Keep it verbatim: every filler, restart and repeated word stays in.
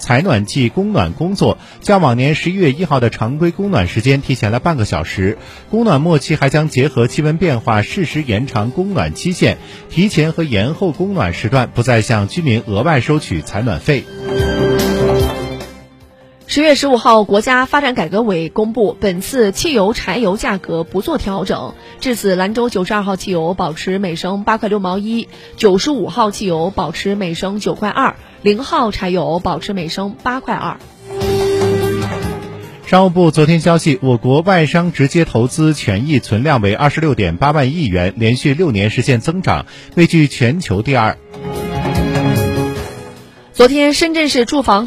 采暖季供暖工作较往年十一月一号的常规供暖时间提前了半个小时。供暖末期还将结合气温变化，适时延长供暖期限，提前和延后供暖时段，不再向居民额外收取采暖费。 十月十五号，国家发展改革委公布，本次汽油、柴油价格不做调整。至此，兰州九十二号汽油保持每升八块六毛一，九十五号汽油保持每升九块二，零号柴油保持每升八块二。 商务部昨天消息，我国外商直接投资权益存量为二十六点八万亿元，连续六年实现增长，位居全球第二。 昨天，深圳市住房